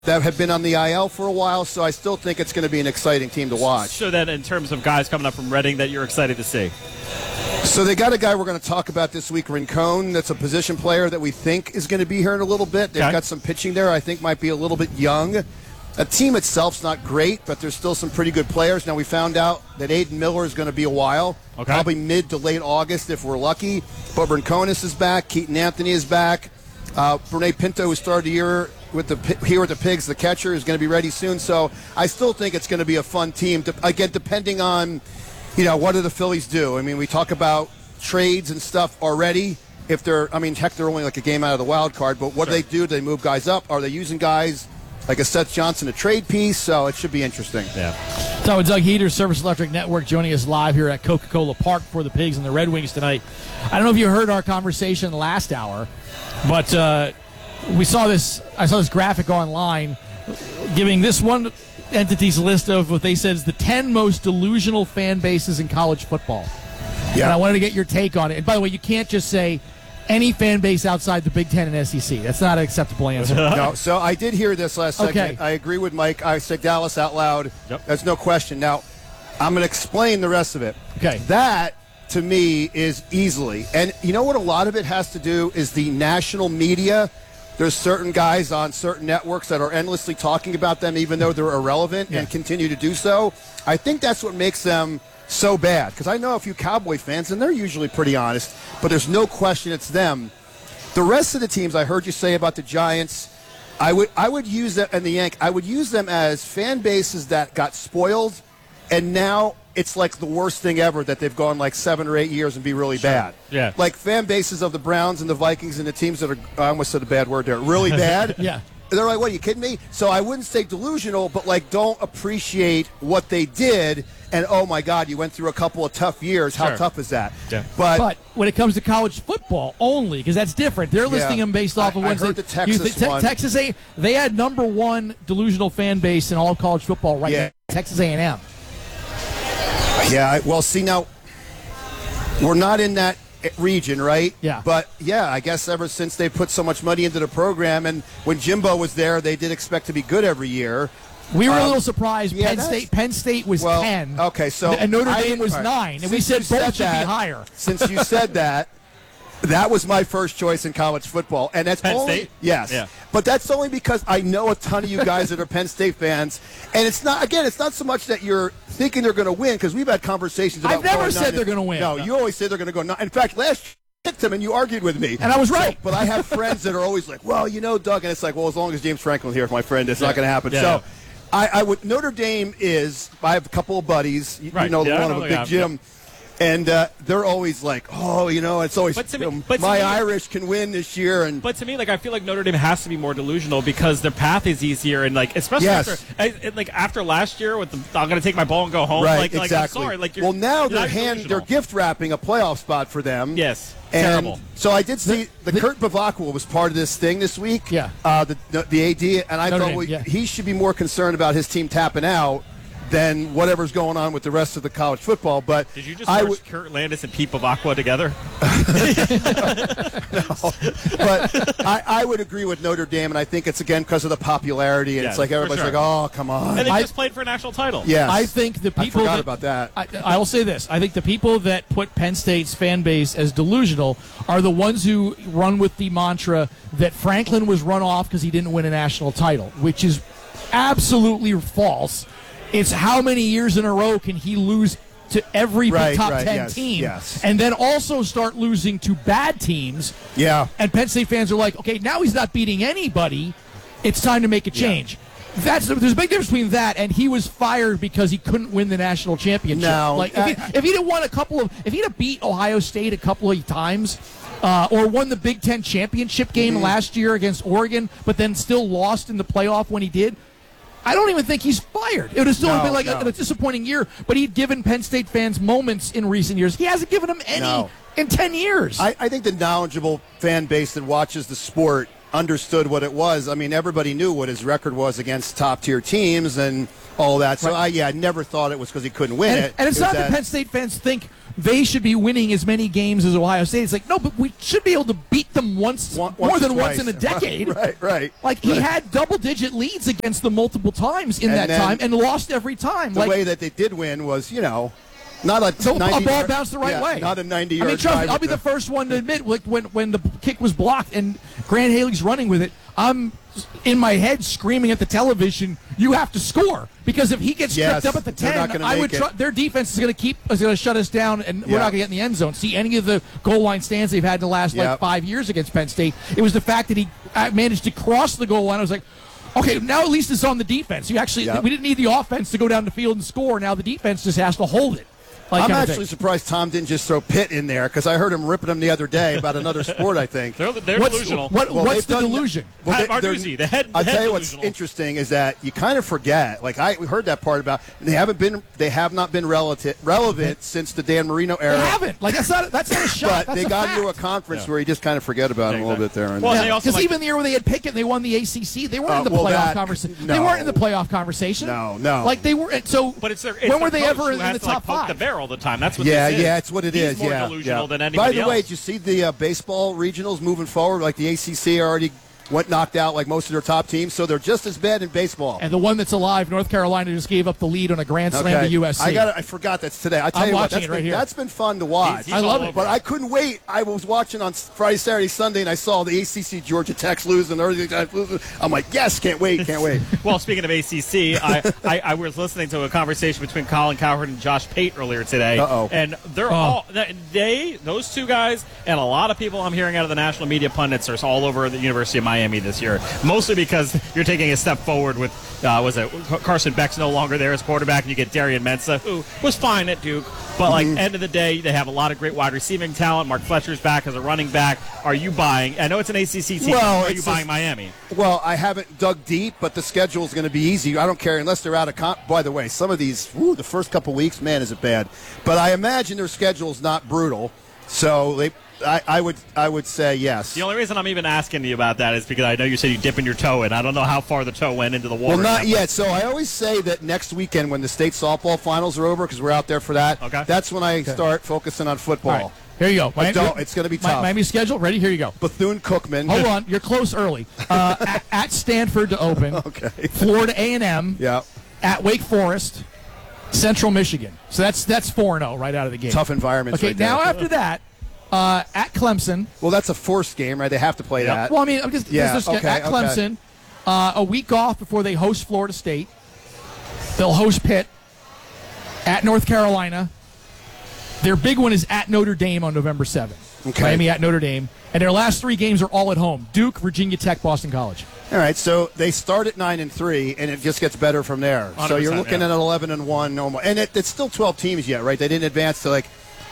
that have been on the IL for a while, so I still think it's going to be an exciting team to watch. So then in terms of guys coming up from Reading that you're excited to see? So they got a guy we're going to talk about this week, Rincon. That's a position player that we think is going to be here in a little bit. They've got some pitching there I think might be a little bit young. The team itself's not great, but there's still some pretty good players. Now, we found out that Aiden Miller is going to be a while, probably mid to late August if we're lucky. But Rinconis is back. Keaton Anthony is back. Brene Pinto, who started the year with the Pigs, the catcher, is going to be ready soon. So I still think it's going to be a fun team. Again, depending on, what do the Phillies do? I mean, we talk about trades and stuff already. If they're only like a game out of the wild card. But what do they do? Do they move guys up? Are they using guys like a Seth Johnson, a trade piece? So it should be interesting. Yeah. So with Doug Heater, Service Electric Network, joining us live here at Coca-Cola Park for the Pigs and the Red Wings tonight. I don't know if you heard our conversation last hour, but I saw this graphic online giving this one entity's list of what they said is the 10 most delusional fan bases in college football. Yeah. And I wanted to get your take on it. And by the way, you can't just say any fan base outside the Big Ten and SEC. That's not an acceptable answer. No, so I did hear this last segment. I agree with Mike. I said Dallas out loud. Yep. There's no question. Now, I'm going to explain the rest of it. Okay. That, to me, is easily. And you know what a lot of it has to do is the national media. There's certain guys on certain networks that are endlessly talking about them even though they're irrelevant and continue to do so. I think that's what makes them so bad, because I know a few Cowboy fans, and they're usually pretty honest, but there's no question it's them. The rest of the teams I heard you say about the Giants, I would use them, and the Yankees, I would use them as fan bases that got spoiled, and now it's like the worst thing ever that they've gone like 7 or 8 years and be really bad. Yeah. Like fan bases of the Browns and the Vikings and the teams that are, I almost said a bad word there, really bad. Yeah. They're like, what, are you kidding me? So I wouldn't say delusional, but like don't appreciate what they did. And, oh, my God, you went through a couple of tough years. How tough is that? Yeah. But when it comes to college football only, because that's different. They're listing them based off of I heard the Texas one. Texas they had number one delusional fan base in all of college football right now. Texas A&M. Yeah, well, see, now, we're not in that region, right? Yeah. But, I guess ever since they put so much money into the program, and when Jimbo was there, they did expect to be good every year. We were a little surprised. Penn State was 10. Okay, so and Notre Dame was 9. And we said both should be higher. Since you said that, that was my first choice in college football. And that's Penn only State? Yes. Yeah. But that's only because I know a ton of you guys that are Penn State fans. And it's not so much that you're thinking they're going to win, because we've had conversations about I've never said they're going to win. No, you always say they're going to go 9. In fact, last year I picked them and you argued with me. And I was right. But I have friends that are always like, well, Doug, and it's like, well, as long as James Franklin's here, my friend, it's not going to happen. Yeah. So I would. Notre Dame is. I have a couple of buddies. You know the one of a Big Jim, and they're always like, it's always. My Irish can win this year. But to me, I feel like Notre Dame has to be more delusional because their path is easier, and especially after last year with I'm going to take my ball and go home. Right, exactly. I'm sorry. Well, now they're gift wrapping a playoff spot for them. Yes. And terrible. So I did see Kurt Bavacqua was part of this thing this week. Yeah. The AD, and I thought he should be more concerned about his team tapping out than whatever's going on with the rest of the college football. But did you just merge Kurt Landis and Pete Bavacqua together? No, but I would agree with Notre Dame, and I think it's again because of the popularity, and it's like everybody's like, oh, come on. And they just played for a national title. Yes. I think the people I forgot about that. I will say this. I think the people that put Penn State's fan base as delusional are the ones who run with the mantra that Franklin was run off because he didn't win a national title, which is absolutely false. It's how many years in a row can he lose to every top 10 team and then also start losing to bad teams. Yeah. And Penn State fans are like, okay, now he's not beating anybody. It's time to make a change. Yeah. There's a big difference between that and he was fired because he couldn't win the national championship. No. If he'd have won if he'd have beat Ohio State a couple of times or won the Big Ten championship game last year against Oregon, but then still lost in the playoff when he did, I don't even think he's fired. It would have still been a disappointing year, but he'd given Penn State fans moments in recent years. He hasn't given them any in 10 years. I think the knowledgeable fan base that watches the sport understood what it was. I mean, everybody knew what his record was against top-tier teams and all that. So, I never thought it was because he couldn't win it. And it's not that Penn State fans think they should be winning as many games as Ohio State. It's like, no, but we should be able to beat them more than once in a decade. Right. Like, he had double-digit leads against them multiple times in that time and lost every time. The way that they did win was, not a ball bounced the right way. Not a 90-yard I mean, trust me, I'll be the first one to admit, like, when the kick was blocked and Grant Haley's running with it, I'm in my head screaming at the television, you have to score. Because if he gets tripped up at the 10, I would their defense is going to shut us down, and we're not going to get in the end zone. See any of the goal line stands they've had in the last 5 years against Penn State. It was the fact that he managed to cross the goal line. I was like, okay, now at least it's on the defense. We didn't need the offense to go down the field and score. Now the defense just has to hold it. I'm actually surprised Tom didn't just throw Pitt in there, because I heard him ripping him the other day about another sport, I think. They're delusional. What's the delusion? Pat Martuzzi, the head I'll tell you what's delusional. interesting is that you kind of forget. Like, we heard that part about they have not been relevant since the Dan Marino era. They haven't. Like, that's not a shot. But they got into a conference where you just kind of forget about them a little bit there. Because even the year where they had Pickett and they won the ACC, they weren't in the playoff conversation. No. They weren't in the playoff conversation. No. Like, they were. So but it's when were they ever in the top poke 5? the bear all the time. That's what it's what it is. He's more delusional than anybody By the way, else. did you see the baseball regionals moving forward? Like, the ACC already knocked out like most of their top teams, so they're just as bad in baseball. And the one that's alive, North Carolina, just gave up the lead on a grand slam to USC. I forgot that's today. I tell you what, that's been fun to watch. I love it, but I couldn't wait. I was watching on Friday, Saturday, Sunday, and I saw the ACC Georgia Tech's losing, losing. I'm like, yes, can't wait. Well, speaking of ACC, I was listening to a conversation between Colin Cowherd and Josh Pate earlier today, and those two guys, and a lot of people I'm hearing out of the national media pundits are all over the University of Miami this year, mostly because you're taking a step forward with Carson Beck's no longer there as quarterback, and you get Darian Mensah, who was fine at Duke, but end of the day, they have a lot of great wide receiving talent. Mark Fletcher's back as a running back. Are you buying? I know it's an ACC team. Are you buying Miami? Well, I haven't dug deep, but the schedule is going to be easy. I don't care unless they're out of by the way, some of these, the first couple weeks, man, is it bad. But I imagine their schedule's not brutal, so I would say yes. The only reason I'm even asking you about that is because I know you said you dipping your toe in. I don't know how far the toe went into the water. Well, not yet. So I always say that next weekend when the state softball finals are over, because we're out there for that, that's when I start focusing on football. Right. Here you go. It's going to be tough. Miami schedule. Ready? Here you go. Bethune-Cookman. Hold on. You're close early. At Stanford to open. Okay. Florida A&M. Yeah. At Wake Forest. Central Michigan. So that's 4-0 right out of the gate. Tough environment. Okay, now after that, at Clemson. Well, that's a forced game, right? They have to play that. Well, I mean, at Clemson, a week off before they host Florida State. They'll host Pitt. At North Carolina. Their big one is at Notre Dame on November 7th. Okay. Miami at Notre Dame. And their last 3 games are all at home. Duke, Virginia Tech, Boston College. All right, so they start at 9-3, and it just gets better from there. So you're looking at 11-1, and it's still 12 teams yet, right? They didn't advance to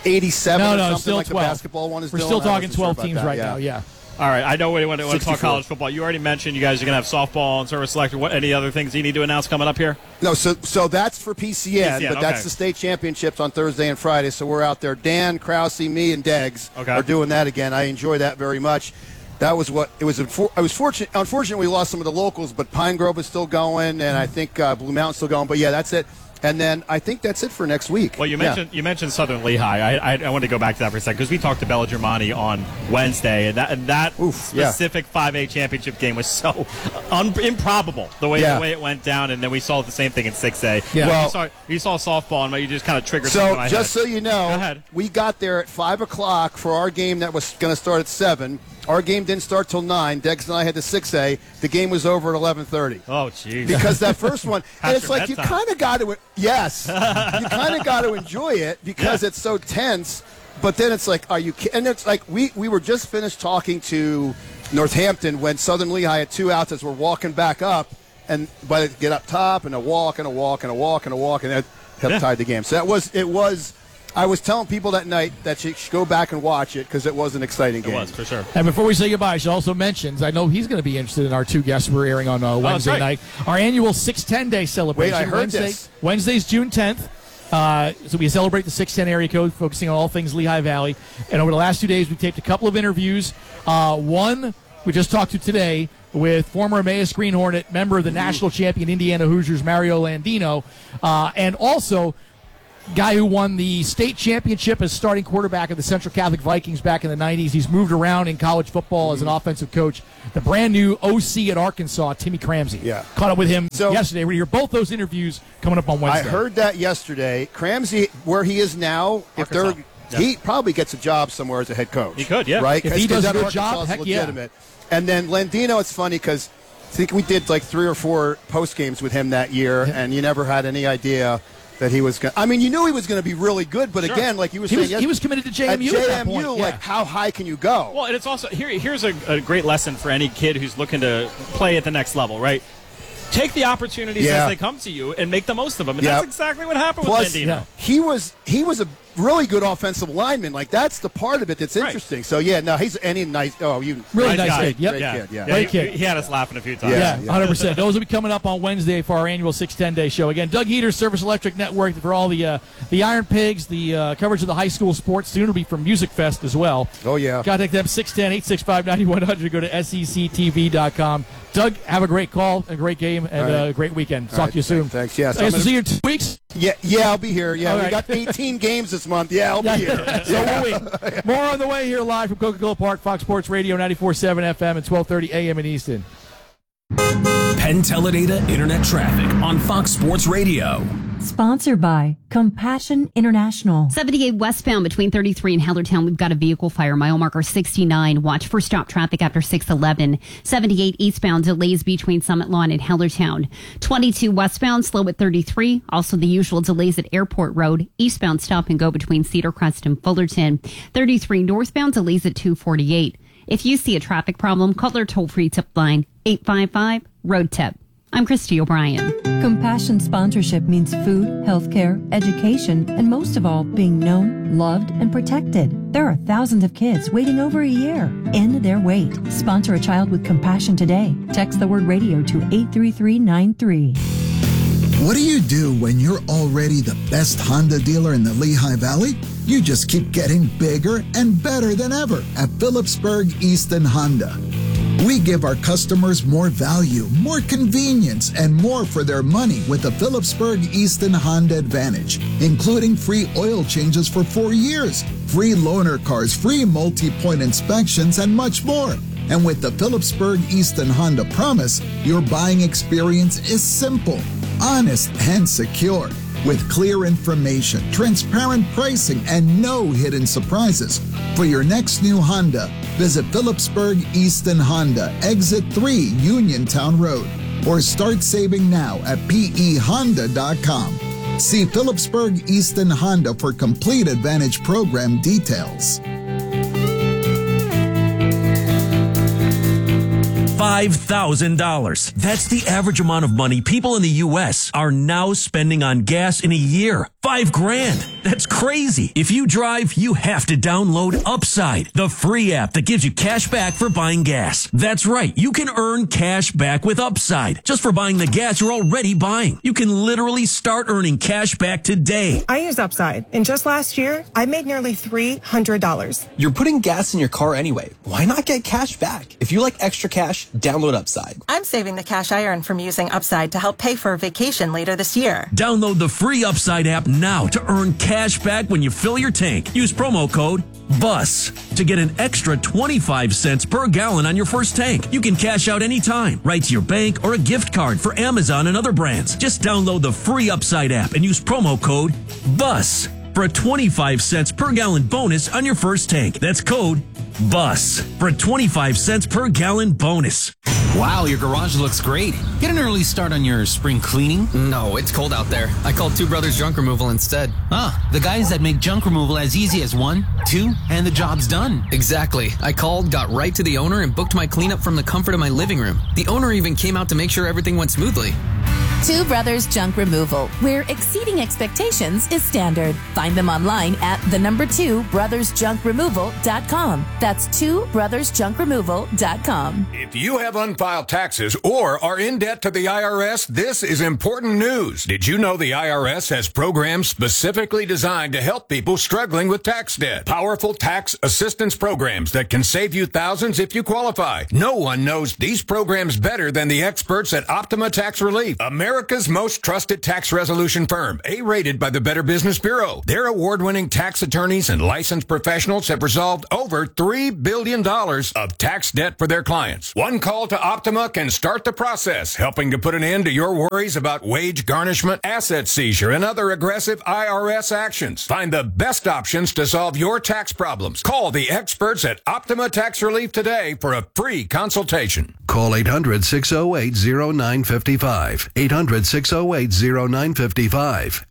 87 or something still like 12. the basketball one is doing. We're still talking 12 teams right now, yeah. All right, I know we want to talk college football. You already mentioned you guys are going to have softball and service selector. What any other things you need to announce coming up here? No, so that's for PCN, but that's the state championships on Thursday and Friday. So we're out there. Dan, Krause, me, and Deggs are doing that again. I enjoy that very much. That was what it was. I was fortunate. Unfortunately, we lost some of the locals, but Pine Grove is still going, and I think Blue Mountain's still going. But yeah, that's it. And then I think that's it for next week. Well, you mentioned Southern Lehigh. I want to go back to that for a second because we talked to Bella Germani on Wednesday, and that specific 5A championship game was so improbable the way it went down, and then we saw the same thing in 6A. Yeah. Well, you saw softball, and you just kind of triggered. So just so you know, we got there at 5:00 for our game that was going to start at 7. Our game didn't start till 9. Deggs and I had the 6A. The game was over at 11:30. Oh, jeez. Because that first one, and it's like you kind of got to, you kind of got to enjoy it because it's so tense. But then it's like, are you? And it's like we were just finished talking to Northampton when Southern Lehigh had 2 outs as we're walking back up, and by the get up top and a walk and a walk and a walk and a walk, and that tied the game. So it was. I was telling people that night that you should go back and watch it because it was an exciting game. It was, for sure. And before we say goodbye, I should also mention, I know he's going to be interested in our 2 guests we're airing on Wednesday night. Our annual 610 Day celebration. Wait, I heard this. Wednesday's June 10th. So we celebrate the 610 area code, focusing on all things Lehigh Valley. And over the last 2 days, we taped a couple of interviews. One we just talked to today with former Emmaus Green Hornet, member of the national champion Indiana Hoosiers, Mario Landino. And also guy who won the state championship as starting quarterback of the Central Catholic Vikings back in the 90s. He's moved around in college football as an offensive coach. The brand new OC at Arkansas, Timmy Cramsey. Yeah. Caught up with him yesterday. We're going to hear both those interviews coming up on Wednesday. I heard that yesterday. Cramsey, where he is now, he probably gets a job somewhere as a head coach. He could, yeah. Right? If he does a good Arkansas job, is heck legitimate. Yeah. And then Landino, it's funny because I think we did like 3 or 4 post games with him that year, and you never had any idea that he was going to. I mean, you knew he was going to be really good, but again, like you were saying, he was committed to JMU at that point. Like, how high can you go? Well, and it's also here's a great lesson for any kid who's looking to play at the next level, right? Take the opportunities as they come to you and make the most of them, and that's exactly what happened with Landino. He was a really good offensive lineman. Like, that's the part of it that's interesting. So he's any nice. Oh, you really nice guy. kid. Yep. Great kid. Great kid. He had us laughing a few times. Yeah, 100%. Those will be coming up on Wednesday for our annual 610 Day show. Again, Doug Heater, Service Electric Network, for all the Iron Pigs, the coverage of the high school sports. Soon will be from Music Fest as well. Oh yeah. Contact them 610-865-9100. Go to sectv.com. Doug, have a great call, a great game, and a great weekend. Talk to you soon. Thanks. Yes. I guess we'll see you in 2 weeks. Yeah, I'll be here. Yeah, we got 18 games this month. Yeah, I'll be here. So will we. More on the way here live from Coca-Cola Park, Fox Sports Radio, 94.7 FM and 1230 AM in Easton. Penn Teledata Internet Traffic on Fox Sports Radio. Sponsored by Compassion International. 78 westbound between 33 and Hellertown. We've got a vehicle fire. Mile marker 69. Watch for stop traffic after 611. 78 eastbound. Delays between Summit Lawn and Hellertown. 22 westbound. Slow at 33. Also the usual delays at Airport Road. Eastbound stop and go between Cedar Crest and Fullerton. 33 northbound. Delays at 248. If you see a traffic problem, call their toll-free tip line 855-ROAD-TIP. I'm Christy O'Brien. Compassion sponsorship means food, healthcare, education, and most of all, being known, loved, and protected. There are thousands of kids waiting over a year. End their wait. Sponsor a child with compassion today. Text the word radio to 83393. What do you do when you're already the best Honda dealer in the Lehigh Valley? You just keep getting bigger and better than ever at Phillipsburg Easton Honda. We give our customers more value, more convenience, and more for their money with the Phillipsburg Easton Honda Advantage, including free oil changes for 4 years, free loaner cars, free multi-point inspections, and much more. And with the Phillipsburg Easton Honda Promise, your buying experience is simple, honest, and secure. With clear information, transparent pricing, and no hidden surprises. For your next new Honda, visit Phillipsburg Easton Honda, Exit 3, Uniontown Road, or start saving now at pehonda.com. See Phillipsburg Easton Honda for complete Advantage program details. $5,000. That's the average amount of money people in the U.S. are now spending on gas in a year. $5,000. That's crazy. If you drive, you have to download Upside, the free app that gives you cash back for buying gas. That's right. You can earn cash back with Upside just for buying the gas you're already buying. You can literally start earning cash back today. I use Upside, and just last year, I made nearly $300. You're putting gas in your car anyway. Why not get cash back? If you like extra cash, download Upside. I'm saving the cash I earn from using Upside to help pay for a vacation later this year. Download the free Upside app now to earn cash back when you fill your tank. Use promo code BUS to get an extra 25 cents per gallon on your first tank. You can cash out anytime, right to your bank or a gift card for Amazon and other brands. Just download the free Upside app and use promo code BUS for a 25 cents per gallon bonus on your first tank. That's code BUS for a 25 cents per gallon bonus. Wow, your garage looks great. Get an early start on your spring cleaning? No, it's cold out there. I called Two Brothers Junk Removal instead. The guys that make junk removal as easy as 1, 2, and the job's done. Exactly. I called, got right to the owner, and booked my cleanup from the comfort of my living room. The owner even came out to make sure everything went smoothly. Two Brothers Junk Removal, where exceeding expectations is standard. Find them online at 2brothersjunkremoval.com. That's 2brothersjunkremoval.com. If you have unfiled taxes or are in debt to the IRS, this is important news. Did you know the IRS has programs specifically designed to help people struggling with tax debt? Powerful tax assistance programs that can save you thousands if you qualify. No one knows these programs better than the experts at Optima Tax Relief. America's most trusted tax resolution firm, A-rated by the Better Business Bureau. Their award-winning tax attorneys and licensed professionals have resolved over $3 billion of tax debt for their clients. One call to Optima can start the process, helping to put an end to your worries about wage garnishment, asset seizure, and other aggressive IRS actions. Find the best options to solve your tax problems. Call the experts at Optima Tax Relief today for a free consultation. Call 800-608-0955. 800-608-0955.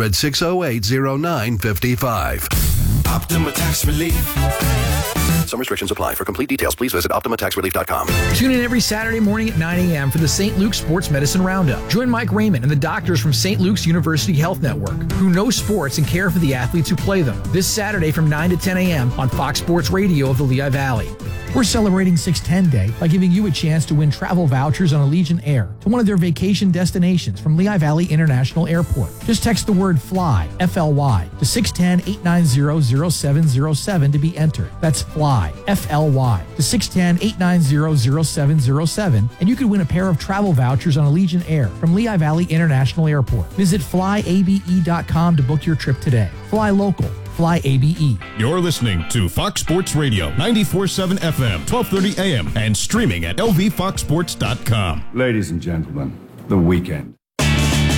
800-608-0955. Optima Tax Relief. Some restrictions apply. For complete details, please visit OptimaTaxRelief.com. Tune in every Saturday morning at 9 a.m. for the St. Luke's Sports Medicine Roundup. Join Mike Raymond and the doctors from St. Luke's University Health Network, who know sports and care for the athletes who play them. This Saturday from 9 to 10 a.m. on Fox Sports Radio of the Lehigh Valley. We're celebrating 610 Day by giving you a chance to win travel vouchers on Allegiant Air to one of their vacation destinations from Lehigh Valley International Airport. Just text the word FLY, F-L-Y, to 610-890-0707 to be entered. That's FLY, F-L-Y, to 610-890-0707, and you could win a pair of travel vouchers on Allegiant Air from Lehigh Valley International Airport. Visit flyabe.com to book your trip today. Fly local. Fly ABE. You're listening to Fox Sports Radio, 94.7 FM, 1230 AM, and streaming at lvfoxsports.com. Ladies and gentlemen, the weekend.